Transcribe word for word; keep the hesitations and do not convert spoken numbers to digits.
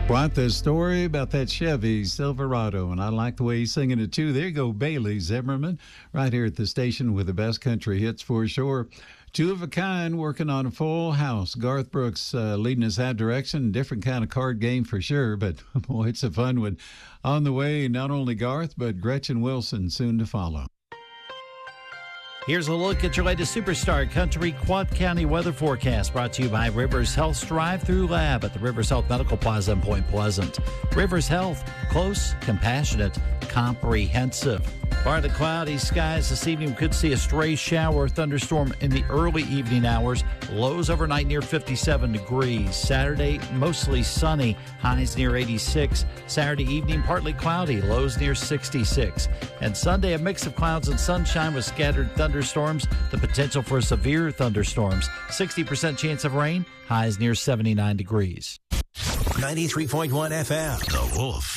Quite the story about that Chevy Silverado, and I like the way he's singing it too. There you go, Bailey Zimmerman, right here at the station with the best country hits for sure. Two of a kind, working on a full house. Garth Brooks uh, leading us that direction. Different kind of card game for sure, but boy, it's a fun one. On the way, not only Garth, but Gretchen Wilson soon to follow. Here's a look at your latest Superstar Country Quad County weather forecast, brought to you by Rivers Health's Drive-Through Lab at the Rivers Health Medical Plaza in Point Pleasant. Rivers Health, close, compassionate, comprehensive. Partly cloudy skies this evening. We could see a stray shower or thunderstorm in the early evening hours. Lows overnight near fifty-seven degrees. Saturday, mostly sunny. Highs near eighty-six. Saturday evening, partly cloudy. Lows near sixty-six. And Sunday, a mix of clouds and sunshine with scattered thunderstorms. The potential for severe thunderstorms. sixty percent chance of rain. Highs near seventy-nine degrees. ninety-three point one F M. The Wolf.